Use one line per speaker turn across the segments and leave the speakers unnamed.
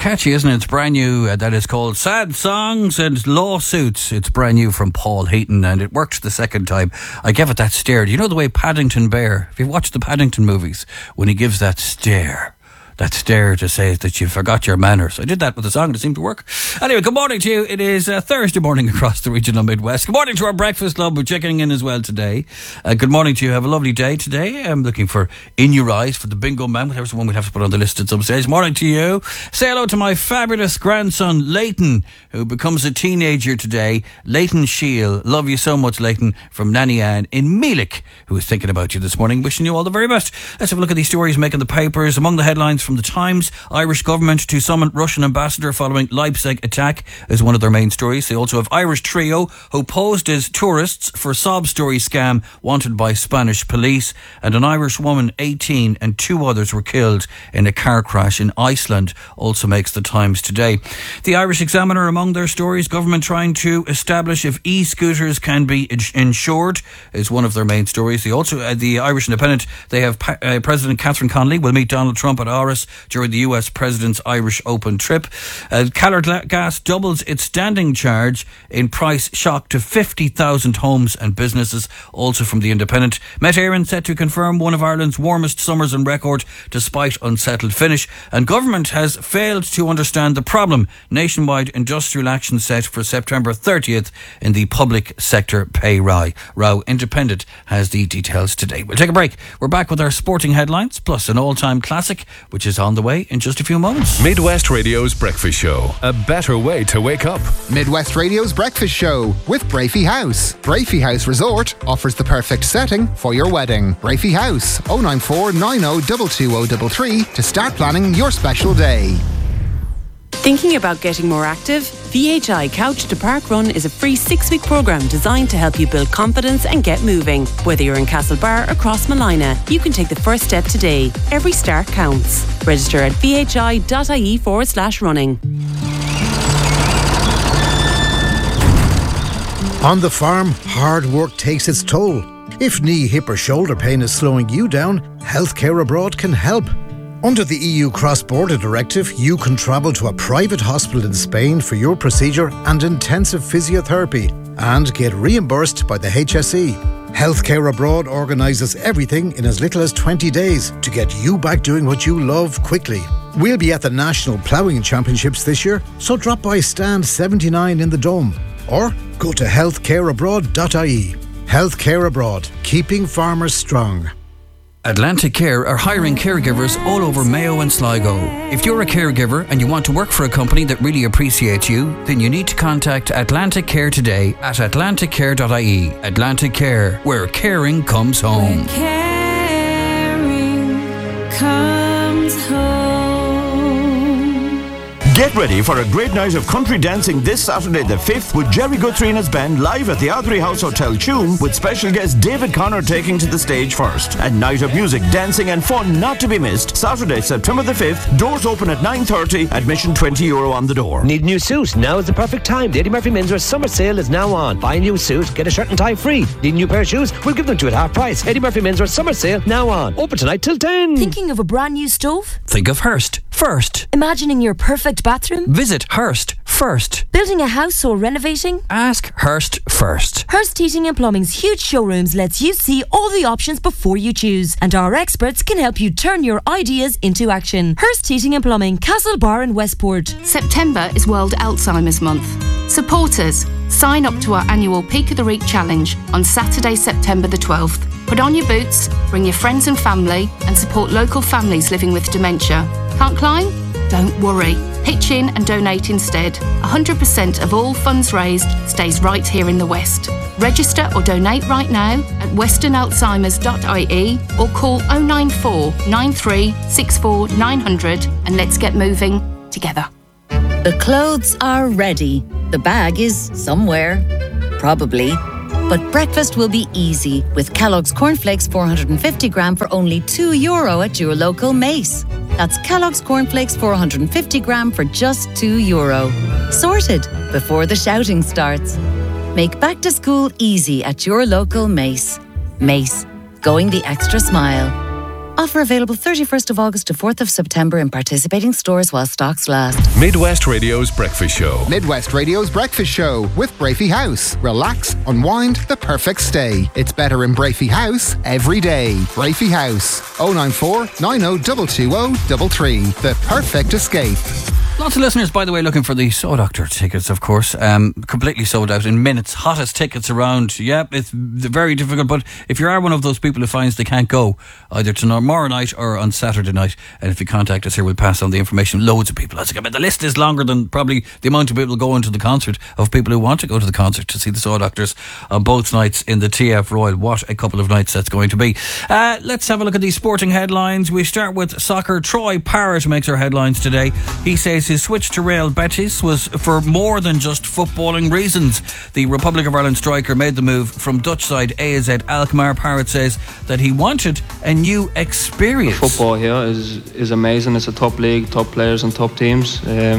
catchy, isn't it? It's brand new. That is called Sad Songs and Lawsuits. It's brand new from Paul Heaton, and it worked the second time. I gave it that stare. Do you know the way Paddington Bear, if you watch the Paddington movies, when he gives that stare to say that you forgot your manners. I did that with the song and it seemed to work. Anyway, good morning to you. It is Thursday morning across the regional Midwest. Good morning to our breakfast club. We're checking in as well today. Good morning to you. Have a lovely day today. I'm looking for In Your Eyes for the Bingo Man. Whatever's the one we'll have to put on the list at some stage. Morning to you. Say hello to my fabulous grandson, Leighton, who becomes a teenager today. Leighton Shield. Love you so much, Leighton, from Nanny Ann in Meelick, who is thinking about you this morning. Wishing you all the very best. Let's have a look at these stories making the papers. Among the headlines from the Times, Irish government to summon Russian ambassador following Leipzig attack is one of their main stories. They also have Irish trio who posed as tourists for sob story scam wanted by Spanish police, and an Irish woman 18 and two others were killed in a car crash in Iceland also makes the Times today. The Irish Examiner among their stories, government trying to establish if e-scooters can be insured is one of their main stories. They also the Irish Independent, they have President Catherine Connolly will meet Donald Trump at Áras during the US President's Irish Open trip. Calor Gas doubles its standing charge in price shock to 50,000 homes and businesses. Also from the Independent, Met Éireann set to confirm one of Ireland's warmest summers on record despite unsettled finish, and government has failed to understand the problem. Nationwide industrial action set for September 30th in the public sector pay row. Independent has the details today. We'll take a break. We're back with our sporting headlines plus an all-time classic which is on the way in just a few moments.
Midwest Radio's Breakfast Show. A better way to wake up.
Midwest Radio's Breakfast Show with Brafey House. Brafey House Resort offers the perfect setting for your wedding. Brafey House, 094 90 22033 to start planning your special day.
Thinking about getting more active? VHI Couch to Park Run is a free 6-week programme designed to help you build confidence and get moving. Whether you're in Castlebar or Crossmolina, you can take the first step today. Every start counts. Register at vhi.ie/running.
On the farm, hard work takes its toll. If knee, hip or shoulder pain is slowing you down, Healthcare Abroad can help. Under the EU Cross-Border Directive, you can travel to a private hospital in Spain for your procedure and intensive physiotherapy and get reimbursed by the HSE. Healthcare Abroad organises everything in as little as 20 days to get you back doing what you love quickly. We'll be at the National Ploughing Championships this year, so drop by stand 79 in the Dome or go to healthcareabroad.ie. Healthcare Abroad, keeping farmers strong.
Atlantic Care are hiring caregivers all over Mayo and Sligo. If you're a caregiver and you want to work for a company that really appreciates you, then you need to contact Atlantic Care today at atlanticcare.ie. Atlantic Care, where caring comes home.
Where caring comes home.
Get ready for a great night of country dancing this Saturday the 5th with Jerry Guthrie's band live at the Ardrey House Hotel Tuam, with special guest David Connor taking to the stage first. A night of music, dancing and fun not to be missed. Saturday, September the 5th. Doors open at 9:30. Admission €20 on the door.
Need a new suit? Now is the perfect time. The Eddie Murphy Menswear summer sale is now on. Buy a new suit, get a shirt and tie free. Need a new pair of shoes? We'll give them to you at half price. Eddie Murphy Menswear summer sale now on. Open tonight till 10.
Thinking of a brand new stove?
Think of Hearst first.
Imagining your perfect bathroom?
Visit Hearst first.
Building a house or renovating?
Ask Hearst first.
Hearst Heating and Plumbing's huge showrooms lets you see all the options before you choose, and our experts can help you turn your ideas into action. Hearst Heating and Plumbing, Castlebar and Westport.
September is World Alzheimer's Month. Support us. Sign up to our annual Peak of the Reek Challenge on Saturday, September the 12th. Put on your boots, bring your friends and family, and support local families living with dementia. Can't climb? Don't worry. Pitch in and donate instead. 100% of all funds raised stays right here in the West. Register or donate right now at westernalzheimers.ie or call 094 93 64 900 and let's get moving together.
The clothes are ready. The bag is somewhere. Probably. But breakfast will be easy with Kellogg's Cornflakes 450 gram for only €2 at your local Mace. That's Kellogg's Cornflakes 450 gram for just €2. Sorted before the shouting starts. Make back to school easy at your local Mace. Mace, going the extra smile. Offer available 31st of August to 4th of September in participating stores while stocks last.
Midwest Radio's Breakfast Show.
Midwest Radio's Breakfast Show with Brafey House. Relax, unwind, the perfect stay. It's better in Brafey House every day. Brafey House, 094 90 220 The perfect escape.
Lots of listeners, by the way, looking for the Soul Doctor tickets, of course. Completely sold out in minutes. Hottest tickets around. Yeah, it's very difficult, but if you are one of those people who finds they can't go, either tomorrow night or on Saturday night, and if you contact us here, we'll pass on the information. Loads of people. I mean, the list is longer than probably the amount of people going to the concert, of people who want to go to the concert to see the Soul Doctors on both nights in the TF Royal. What a couple of nights that's going to be. Let's have a look at these sporting headlines. We start with soccer. Troy Parrott makes our headlines today. He says his switch to Real Betis was for more than just footballing reasons. The Republic of Ireland striker made the move from Dutch side AZ Alkmaar. Parrott says that he wanted a new experience.
Football here is amazing. It's a top league, top players and top teams,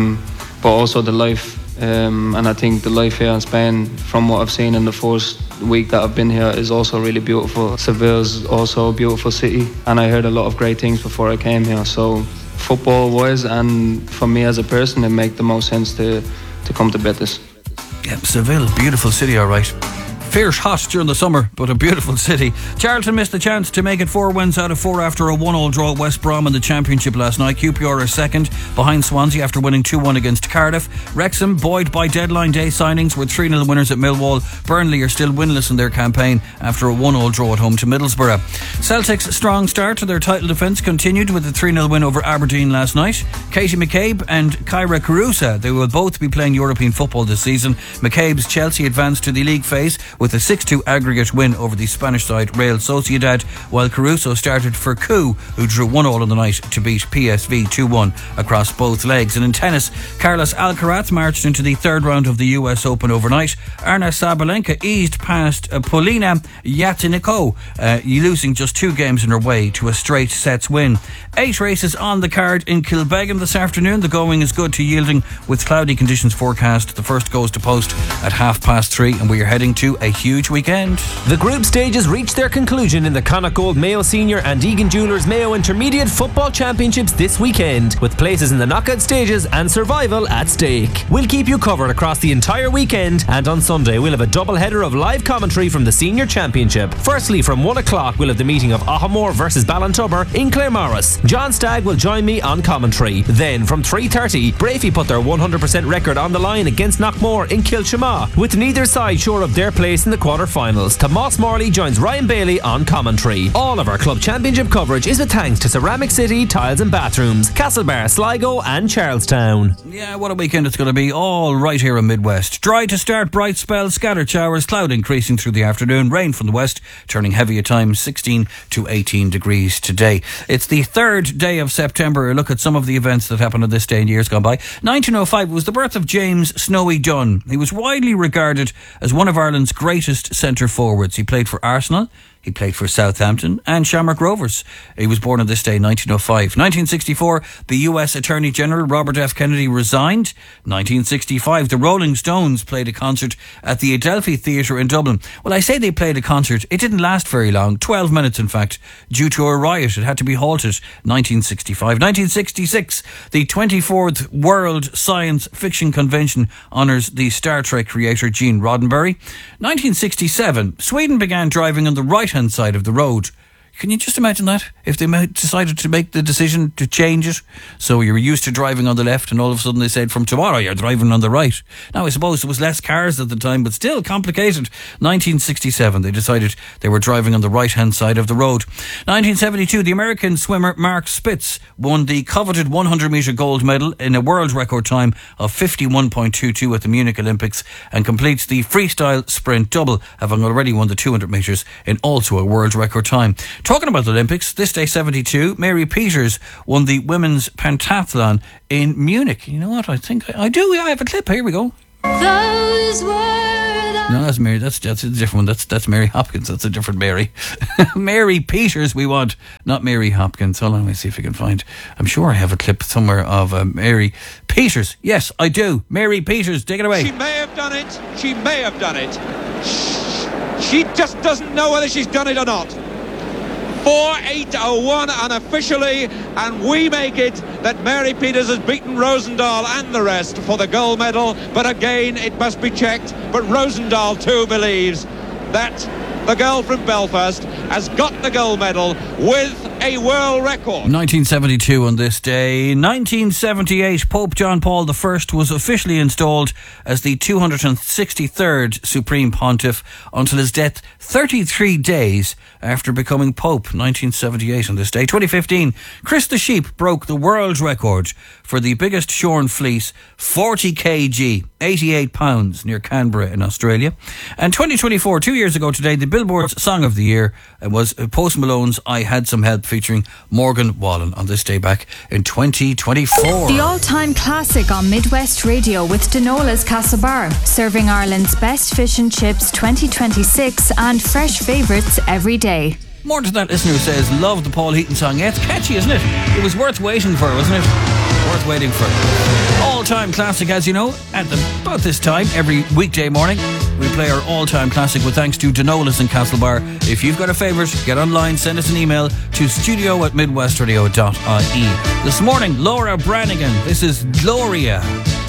but also the life, and I think the life here in Spain, from what I've seen in the first week that I've been here, is also really beautiful. Seville's also a beautiful city, and I heard a lot of great things before I came here. So football wise and for me as a person, it make the most sense to come to Betis.
Yeah, Seville, beautiful city, all right. Fierce hot during the summer, but a beautiful city. Charlton missed the chance to make it 4 wins out of 4 after a 1-1 draw at West Brom in the Championship last night. QPR are second behind Swansea after winning 2-1 against Cardiff. Wrexham, buoyed by deadline day signings, were 3-0 winners at Millwall. Burnley are still winless in their campaign after a 1-1 draw at home to Middlesbrough. Celtic's strong start to their title defence continued with a 3-0 win over Aberdeen last night. Katie McCabe and Kyra Carusa, they will both be playing European football this season. McCabe's Chelsea advanced to the league phase with a 6-2 aggregate win over the Spanish side Real Sociedad, while Caruso started for Coup, who drew 1-1 on the night to beat PSV 2-1 across both legs. And in tennis, Carlos Alcaraz marched into the third round of the US Open overnight. Arna Sabalenka eased past Polina Yatinico, losing just 2 games in her way to a straight sets win. 8 races on the card in Kilbeggan this afternoon. The going is good to yielding with cloudy conditions forecast. The first goes to post at 3:30, and we are heading to a huge weekend.
The group stages reached their conclusion in the Connacht Gold Mayo Senior and Egan Jewellers Mayo Intermediate Football Championships this weekend, with places in the knockout stages and survival at stake. We'll keep you covered across the entire weekend, and on Sunday we'll have a double header of live commentary from the Senior Championship. Firstly, from 1 o'clock we'll have the meeting of Ahamore versus Ballintubber in Claremorris. John Stagg will join me on commentary. Then from 3:30, Brafey put their 100% record on the line against Knockmore in Kilchama, with neither side sure of their place in the quarter-finals. Tomas Morley joins Ryan Bailey on commentary. All of our club championship coverage is with thanks to Ceramic City Tiles and Bathrooms, Castlebar, Sligo and Charlestown.
Yeah, what a weekend it's going to be, all right here in Midwest. Dry to start, bright spells, scattered showers, cloud increasing through the afternoon, rain from the west, turning heavy at times, 16 to 18 degrees today. It's the 3rd day of September. A look at some of the events that happened on this day in years gone by. 1905 was the birth of James Snowy Dunn. He was widely regarded as one of Ireland's greatest centre forwards. He played for Arsenal, he played for Southampton and Shamrock Rovers. He was born on this day, 1905. 1964, the US Attorney General Robert F. Kennedy resigned. 1965, the Rolling Stones played a concert at the Adelphi Theatre in Dublin. Well, I say they played a concert. It didn't last very long, 12 minutes in fact, due to a riot. It had to be halted. 1965. 1966, the 24th World Science Fiction Convention honours the Star Trek creator Gene Roddenberry. 1967, Sweden began driving on the right-hand side of the road. Can you just imagine that? If they decided to make the decision to change it, so you were used to driving on the left and all of a sudden they said from tomorrow you're driving on the right. Now I suppose there was less cars at the time, but still complicated. 1967, they decided they were driving on the right hand side of the road. 1972, the American swimmer Mark Spitz won the coveted 100 metre gold medal in a world record time of 51.22 at the Munich Olympics, and completes the freestyle sprint double, having already won the 200 metres in also a world record time. Talking about the Olympics, this day 72, Mary Peters won the women's pentathlon in Munich. You know what? I think I do. I have a clip. Here we go.
Those were
No, that's Mary. That's a different one. That's Mary Hopkins. That's a different Mary. Mary Peters we want, not Mary Hopkins. Hold on, let me see if I can find. I'm sure I have a clip somewhere of Mary Peters. Yes, I do. Mary Peters, take it away.
She may have done it. She may have done it. She just doesn't know whether she's done it or not. 4:08:01 unofficially, and we make it that Mary Peters has beaten Rosendahl and the rest for the gold medal. But again, it must be checked. But Rosendahl too believes that the girl from Belfast has got the gold medal with a world record.
1972 on this day. 1978, Pope John Paul I was officially installed as the 263rd Supreme Pontiff until his death 33 days after becoming Pope. 1978 on this day. 2015, Chris the Sheep broke the world record for the biggest shorn fleece, 40 kg, 88 pounds, near Canberra in Australia. And 2024, 2 years ago today, the Billboard's Song of the Year was Post Malone's I Had Some Help, featuring Morgan Wallen on this day back in 2024.
The all-time classic on Midwest Radio with Denola's Castlebar, serving Ireland's best fish and chips 2026 and fresh favourites every day.
More to that listener who says, love the Paul Heaton song. Yeah, it's catchy, isn't it? It was worth waiting for, wasn't it? Worth waiting for. All-time classic, as you know, at about this time, every weekday morning, we play our all-time classic with thanks to Denola's and Castlebar. If you've got a favourite, get online, send us an email to studio@midwestradio.ie. This morning, Laura Branigan. This is Gloria.